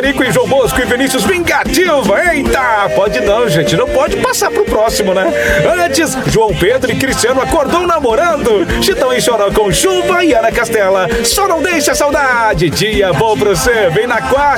Frederico e João Bosco e Vinícius Vingativa. Eita, pode não, gente. Não pode passar pro próximo, né? Antes, João Pedro e Cristiano acordou namorando. Chitão e Choró com chuva e Ana Castela. Só não deixa a saudade. Dia bom pra você. Vem na quarta.